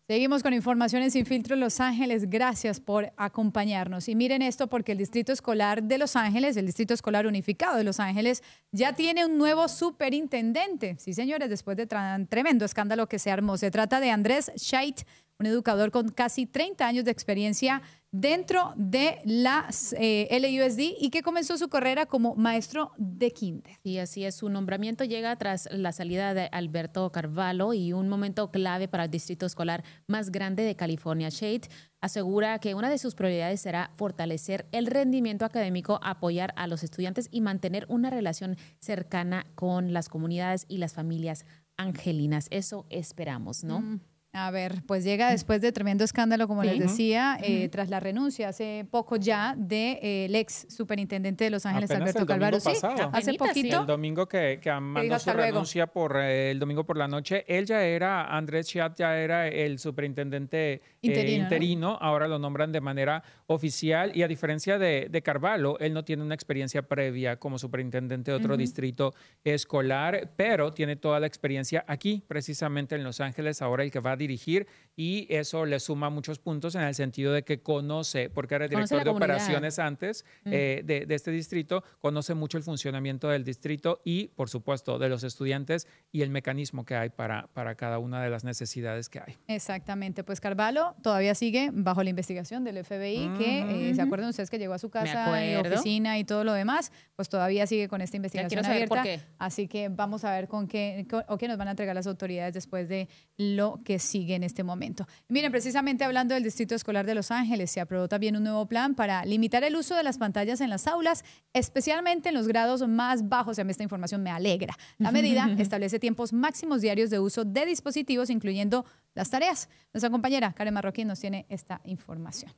Seguimos con informaciones sin filtro en Los Ángeles. Gracias por acompañarnos. Y miren esto porque el Distrito Escolar de Los Ángeles, el Distrito Escolar Unificado de Los Ángeles, ya tiene un nuevo superintendente. Sí, señores, después de tremendo escándalo que se armó. Se trata de Andrés Scheidt, un educador con casi 30 años de experiencia dentro de la LUSD y que comenzó su carrera como maestro de kinder. Y así es, su nombramiento llega tras la salida de Alberto Carvalho y un momento clave para el distrito escolar más grande de California. Scheidt asegura que una de sus prioridades será fortalecer el rendimiento académico, apoyar a los estudiantes y mantener una relación cercana con las comunidades y las familias angelinas. Eso esperamos, ¿no? A ver, pues llega después de tremendo escándalo, como les decía, tras la renuncia hace poco ya del ex superintendente de Los Ángeles, apenas Alberto Carvalho. Sí, hace poquito. El domingo que mandó su renuncia el domingo por la noche, Andrés Scheidt ya era el superintendente interino, ¿no? Ahora lo nombran de manera oficial y a diferencia de Carvalho, él no tiene una experiencia previa como superintendente de otro distrito escolar, pero tiene toda la experiencia aquí, precisamente en Los Ángeles, ahora el que va a dirigir, y eso le suma muchos puntos en el sentido de que conoce, porque era director de operaciones antes de este distrito, conoce mucho el funcionamiento del distrito y, por supuesto, de los estudiantes y el mecanismo que hay para cada una de las necesidades que hay. Exactamente, pues Carvalho todavía sigue bajo la investigación del FBI, que ¿se acuerdan ustedes que llegó a su casa y oficina y todo lo demás? Pues todavía sigue con esta investigación abierta. ¿Por qué? Así que vamos a ver qué nos van a entregar las autoridades después de lo que sigue en este momento. Miren, precisamente hablando del Distrito Escolar de Los Ángeles, se aprobó también un nuevo plan para limitar el uso de las pantallas en las aulas, especialmente en los grados más bajos. A mí esta información me alegra. La medida establece tiempos máximos diarios de uso de dispositivos, incluyendo las tareas. Nuestra compañera Karen Marroquín nos tiene esta información.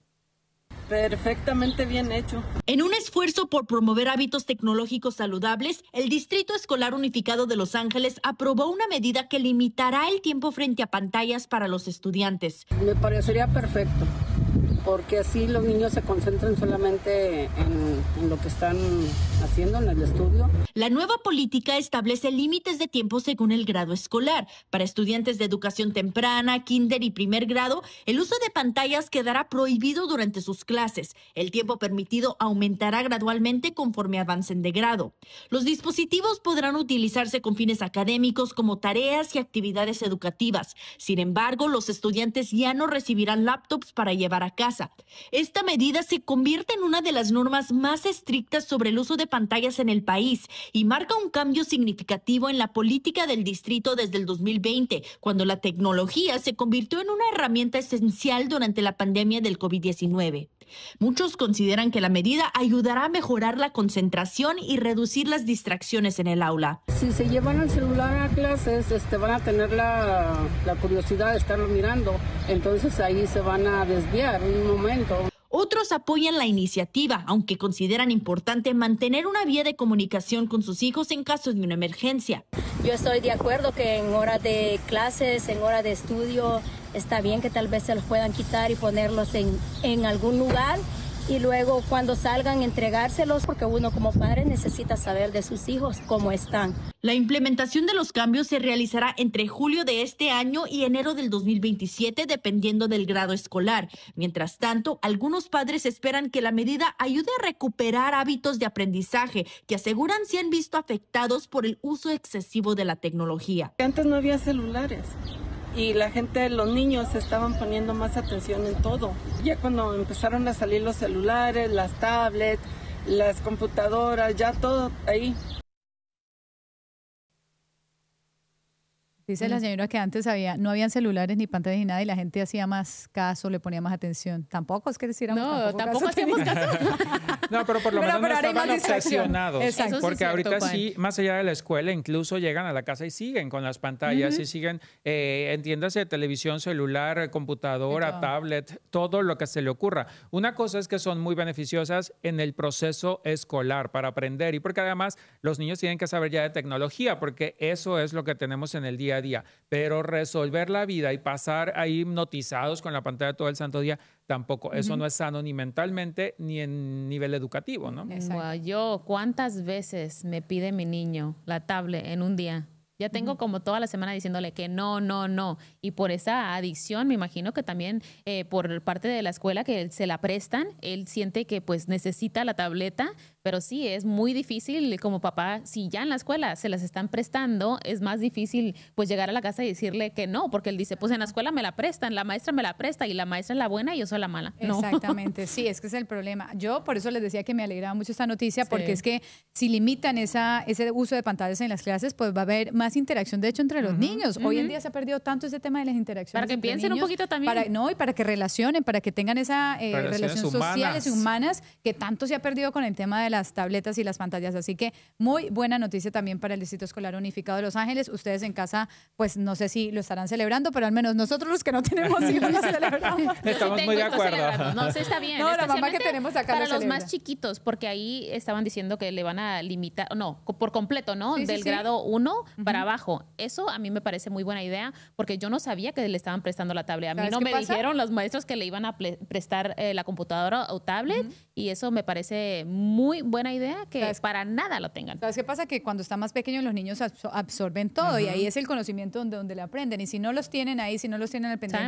Perfectamente bien hecho. En un esfuerzo por promover hábitos tecnológicos saludables, el Distrito Escolar Unificado de Los Ángeles aprobó una medida que limitará el tiempo frente a pantallas para los estudiantes. Me parecería perfecto, porque así los niños se concentran solamente en lo que están haciendo en el estudio. La nueva política establece límites de tiempo según el grado escolar. Para estudiantes de educación temprana, kinder y primer grado, el uso de pantallas quedará prohibido durante sus clases. El tiempo permitido aumentará gradualmente conforme avancen de grado. Los dispositivos podrán utilizarse con fines académicos como tareas y actividades educativas. Sin embargo, los estudiantes ya no recibirán laptops para llevar a casa. Esta medida se convierte en una de las normas más estrictas sobre el uso de pantallas en el país y marca un cambio significativo en la política del distrito desde el 2020, cuando la tecnología se convirtió en una herramienta esencial durante la pandemia del COVID-19. Muchos consideran que la medida ayudará a mejorar la concentración y reducir las distracciones en el aula. Si se llevan el celular a clases, van a tener la curiosidad de estarlo mirando, entonces ahí se van a desviar un momento. Otros apoyan la iniciativa, aunque consideran importante mantener una vía de comunicación con sus hijos en caso de una emergencia. Yo estoy de acuerdo que en hora de clases, en hora de estudio, está bien que tal vez se los puedan quitar y ponerlos en algún lugar y luego cuando salgan entregárselos, porque uno como padre necesita saber de sus hijos cómo están. La implementación de los cambios se realizará entre julio de este año y enero del 2027, dependiendo del grado escolar. Mientras tanto, algunos padres esperan que la medida ayude a recuperar hábitos de aprendizaje que aseguran se han visto afectados por el uso excesivo de la tecnología. Antes no había celulares y los niños estaban poniendo más atención en todo. Ya cuando empezaron a salir los celulares, las tablets, las computadoras, ya todo ahí. Dice la señora que antes no habían celulares ni pantallas ni nada y la gente hacía más caso, le ponía más atención. Tampoco es que hiciéramos tampoco hacíamos caso. No, pero por lo menos no estaban obsesionados. Exacto. Porque ahorita sí, más allá de la escuela, incluso llegan a la casa y siguen con las pantallas y siguen, entiéndase, televisión, celular, computadora, tablet, todo lo que se le ocurra. Una cosa es que son muy beneficiosas en el proceso escolar para aprender y porque además los niños tienen que saber ya de tecnología porque eso es lo que tenemos en el día a día, pero resolver la vida y pasar ahí hipnotizados con la pantalla todo el santo día, tampoco. Eso no es sano ni mentalmente ni en nivel educativo, ¿no? Wow, ¿cuántas veces me pide mi niño la tablet en un día? Ya tengo como toda la semana diciéndole que no, no, no. Y por esa adicción, me imagino que también por parte de la escuela que se la prestan, él siente que pues necesita la tableta, pero sí, es muy difícil como papá, si ya en la escuela se las están prestando, es más difícil pues llegar a la casa y decirle que no, porque él dice, pues en la escuela me la prestan, la maestra me la presta y la maestra es la buena y yo soy la mala. No. Exactamente, sí, es que es el problema. Yo por eso les decía que me alegraba mucho esta noticia, porque es que si limitan ese uso de pantallas en las clases, pues va a haber más interacción, de hecho, entre los niños. Hoy en día se ha perdido tanto ese tema de las interacciones. Para que piensen un poquito también. Y para que relacionen, para que tengan esa relación sociales y humanas que tanto se ha perdido con el tema de las tabletas y las pantallas. Así que muy buena noticia también para el Distrito Escolar Unificado de Los Ángeles. Ustedes en casa, pues no sé si lo estarán celebrando, pero al menos nosotros los que no tenemos hijos lo celebramos. Estamos muy de acuerdo. No, sí está bien. No, la mamá que tenemos acá para los más chiquitos, porque ahí estaban diciendo que le van a limitar, no, por completo, ¿no? Del grado 1 para abajo. Eso a mí me parece muy buena idea, porque yo no sabía que le estaban prestando la tablet. A mí no me dijeron los maestros que le iban a prestar la computadora o tablet, y eso me parece muy buena idea, que para nada lo tengan. ¿Sabes qué pasa? Que cuando están más pequeños los niños absorben todo, y ahí es el conocimiento donde le aprenden, y si no los tienen ahí, si no los tienen al pendiente